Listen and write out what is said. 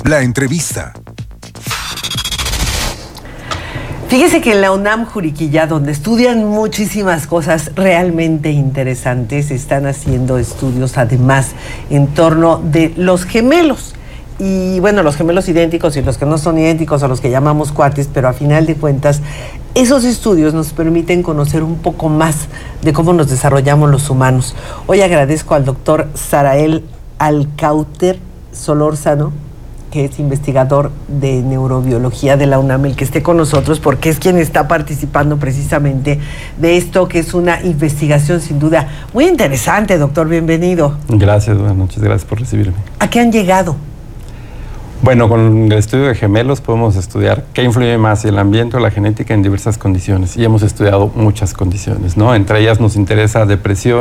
La entrevista. Fíjese que en la UNAM Juriquilla, donde estudian muchísimas cosas realmente interesantes, están haciendo estudios además en torno de los gemelos. Y bueno, los gemelos idénticos y los que no son idénticos, o los que llamamos cuates, pero a final de cuentas, esos estudios nos permiten conocer un poco más de cómo nos desarrollamos los humanos. Hoy agradezco al doctor Sarael Alcáuter Solórzano, que es investigador de neurobiología de la UNAM, el que esté con nosotros, porque es quien está participando precisamente de esto, que es una investigación sin duda muy interesante. Doctor, bienvenido. Gracias, buenas noches, gracias por recibirme. ¿A qué han llegado? Bueno, con el estudio de gemelos podemos estudiar qué influye más, el ambiente o la genética en diversas condiciones. Y hemos estudiado muchas condiciones, ¿no? Entre ellas nos interesa depresión,